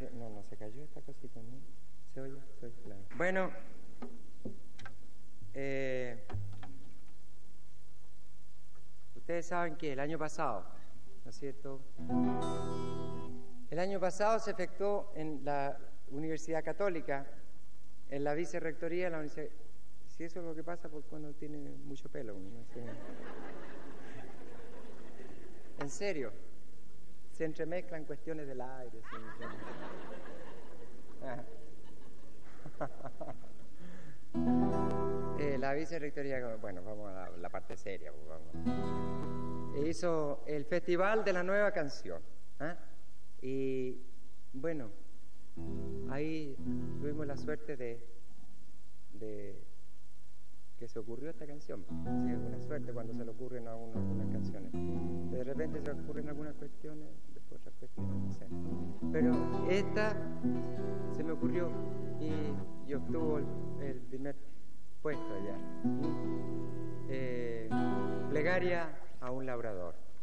no se cayó esta cosita, ¿no? ¿Se oye? Se oye, claro. Bueno, ustedes saben que el año pasado, ¿no es cierto? El año pasado se efectuó en la Universidad Católica, en la vicerrectoría de la Universidad. Si eso es lo que pasa pues cuando tiene mucho pelo, ¿no? En serio, se entremezclan cuestiones del aire. La vicerrectoría, bueno, vamos a la parte seria. Vamos. Hizo el Festival de la Nueva Canción. Y bueno, ahí tuvimos la suerte de que se ocurrió esta canción. Sí, es una suerte cuando se le ocurren algunas canciones. De repente se le ocurren algunas cuestiones, después otras cuestiones, no sé. Pero esta se me ocurrió y obtuvo el primer puesto allá. Plegaria a un labrador.